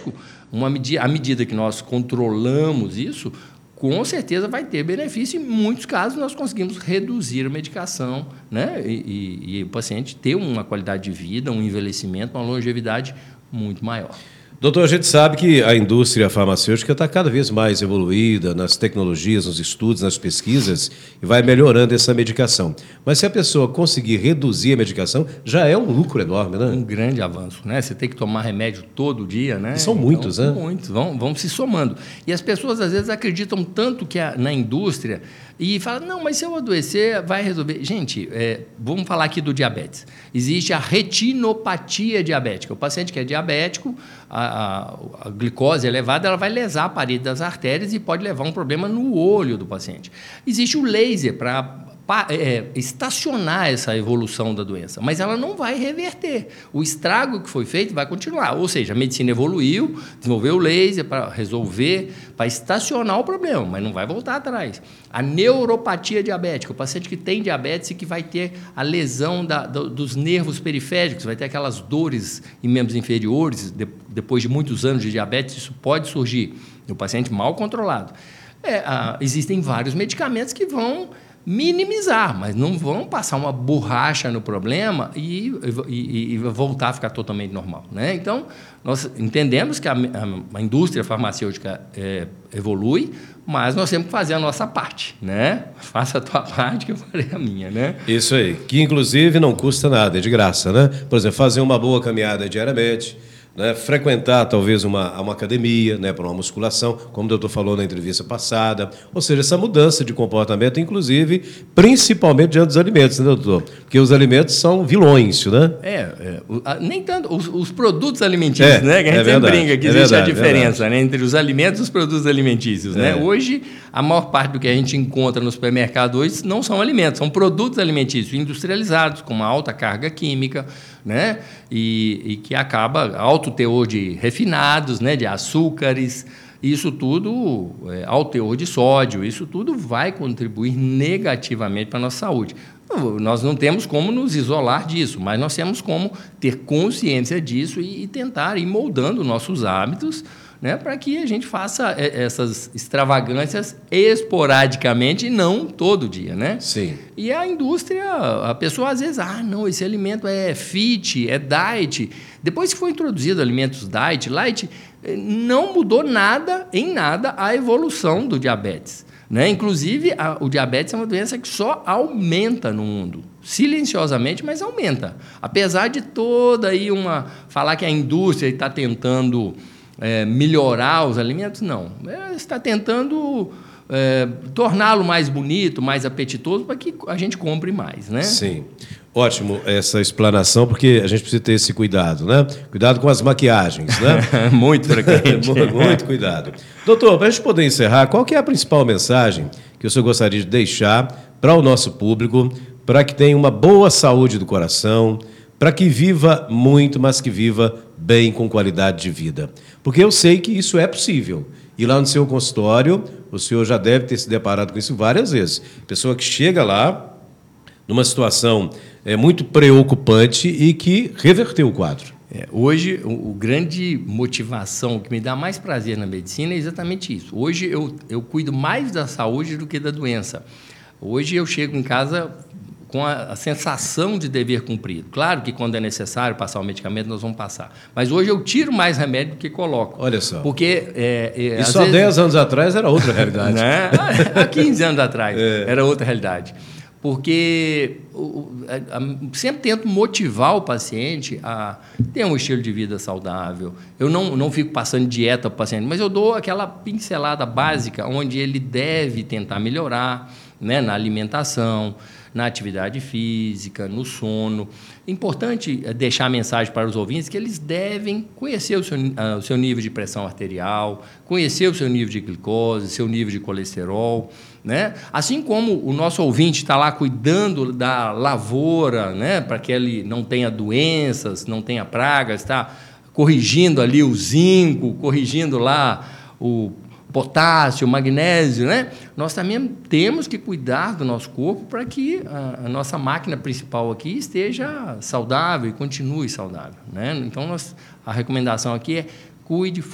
diabético, à medida que nós controlamos isso, com certeza vai ter benefício. Em muitos casos, nós conseguimos reduzir a medicação, né? E o paciente ter uma qualidade de vida, um envelhecimento, uma longevidade muito maior. Doutor, a gente sabe que a indústria farmacêutica está cada vez mais evoluída nas tecnologias, nos estudos, nas pesquisas, e vai melhorando essa medicação. Mas se a pessoa conseguir reduzir a medicação, já é um lucro enorme, né? Um grande avanço, né? Você tem que tomar remédio todo dia, né? E são muitos, né? Muitos, vão se somando. E as pessoas, às vezes, acreditam tanto que na indústria e falam, não, mas se eu adoecer, vai resolver. Gente, vamos falar aqui do diabetes. Existe a retinopatia diabética. O paciente que é diabético, a glicose elevada, ela vai lesar a parede das artérias e pode levar a um problema no olho do paciente. Existe o laser para estacionar essa evolução da doença, mas ela não vai reverter. O estrago que foi feito vai continuar. Ou seja, a medicina evoluiu, desenvolveu o laser para resolver, para estacionar o problema, mas não vai voltar atrás. A neuropatia diabética, o paciente que tem diabetes e que vai ter a lesão dos nervos periféricos, vai ter aquelas dores em membros inferiores, depois de muitos anos de diabetes, isso pode surgir no paciente mal controlado. Existem vários medicamentos que vão minimizar, mas não vão passar uma borracha no problema e voltar a ficar totalmente normal, né? Então, nós entendemos que a indústria farmacêutica evolui, mas nós temos que fazer a nossa parte, né? Faça a tua parte que eu farei a minha, né? Isso aí, que inclusive não custa nada, é de graça, né? Por exemplo, fazer uma boa caminhada diariamente, né? Frequentar talvez uma academia, né? Para uma musculação, como o doutor falou na entrevista passada. Ou seja, essa mudança de comportamento, inclusive, principalmente diante dos alimentos, né, doutor? Porque os alimentos são vilões, né? Nem tanto. Os produtos alimentícios, né? Que a gente sempre brinca que existe a diferença, né, entre os alimentos e os produtos alimentícios, né? Hoje, a maior parte do que a gente encontra no supermercado hoje não são alimentos, são produtos alimentícios industrializados, com uma alta carga química, né? E que acaba alto teor de refinados, né? De açúcares, isso tudo, alto teor de sódio, isso tudo vai contribuir negativamente para a nossa saúde. Nós não temos como nos isolar disso, mas nós temos como ter consciência disso e tentar ir moldando nossos hábitos, né, para que a gente faça essas extravagâncias esporadicamente e não todo dia, né? Sim. E a indústria, a pessoa às vezes, não, esse alimento é fit, é diet. Depois que foi introduzido alimentos diet, light, não mudou em nada a evolução do diabetes, né? Inclusive, o diabetes é uma doença que só aumenta no mundo, silenciosamente, mas aumenta. Apesar de toda aí falar que a indústria está tentando melhorar os alimentos, não. Está tentando torná-lo mais bonito, mais apetitoso, para que a gente compre mais, né? Sim. Ótimo essa explanação, porque a gente precisa ter esse cuidado, né? Cuidado com as maquiagens, né? Muito frequente. Muito cuidado. Doutor, para a gente poder encerrar, qual que é a principal mensagem que o senhor gostaria de deixar para o nosso público, para que tenha uma boa saúde do coração, para que viva muito, mas que viva bem, com qualidade de vida? Porque eu sei que isso é possível. E lá no seu consultório, o senhor já deve ter se deparado com isso várias vezes. Pessoa que chega lá numa situação muito preocupante e que reverteu o quadro. Hoje, a grande motivação que me dá mais prazer na medicina é exatamente isso. Hoje, eu cuido mais da saúde do que da doença. Hoje, eu chego em casa com a sensação de dever cumprido. Claro que quando é necessário passar o medicamento, nós vamos passar. Mas hoje eu tiro mais remédio do que coloco. Olha só. Porque, isso há 10 anos atrás era outra realidade. Né? Há 15 anos atrás era outra realidade. Porque sempre tento motivar o paciente a ter um estilo de vida saudável. Eu não fico passando dieta para o paciente, mas eu dou aquela pincelada básica onde ele deve tentar melhorar, né, na alimentação, na atividade física, no sono. É importante deixar a mensagem para os ouvintes que eles devem conhecer o seu nível de pressão arterial, conhecer o seu nível de glicose, seu nível de colesterol, né? Assim como o nosso ouvinte está lá cuidando da lavoura, né, para que ele não tenha doenças, não tenha pragas, está corrigindo ali o zinco, corrigindo lá o potássio, magnésio, né? Nós também temos que cuidar do nosso corpo para que a nossa máquina principal aqui esteja saudável e continue saudável, né? Então, a recomendação aqui é cuide